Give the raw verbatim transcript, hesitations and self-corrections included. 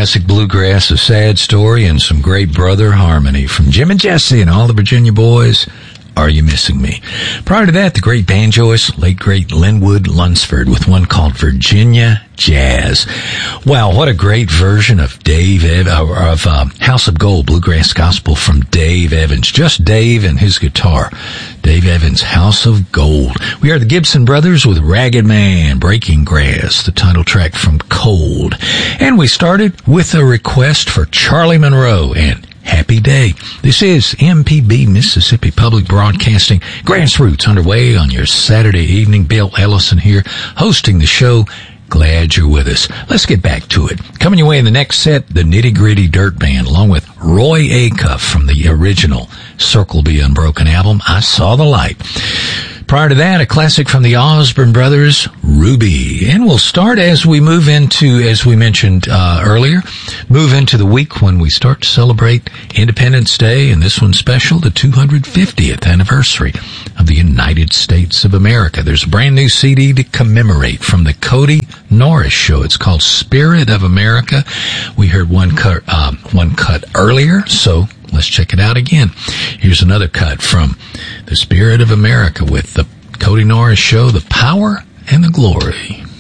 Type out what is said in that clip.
classic bluegrass, a sad story, and some great brother harmony from Jim and Jesse and all the Virginia boys. Are You Missing Me? Prior to that, the great banjoist, late great Linwood Lunsford with one called Virginia Jazz. Wow, what a great version of Dave Ev- of uh, House of Gold, bluegrass gospel from Dave Evans. Just Dave and his guitar. Dave Evans, House of Gold. We are the Gibson Brothers with Ragged Man, Breaking Grass, the title track from Cold. And we started with a request for Charlie Monroe and Happy Day. This is M P B Mississippi Public Broadcasting. Grassroots underway on your Saturday evening. Bill Ellison here, hosting the show. Glad you're with us. Let's get back to it. Coming your way in the next set, the Nitty Gritty Dirt Band, along with Roy Acuff from the original Circle B Unbroken album, I Saw the Light. Prior to that, a classic from the Osborne Brothers, Ruby. And we'll start as we move into, as we mentioned uh, earlier, move into the week when we start to celebrate Independence Day, and this one's special, the two hundred fiftieth anniversary of the United States of America. There's a brand new C D to commemorate from the Cody Norris Show. It's called Spirit of America. We heard one cut, uh, one cut earlier, so let's check it out again. Here's another cut from the Spirit of America with the Cody Norris Show, The Power and the Glory.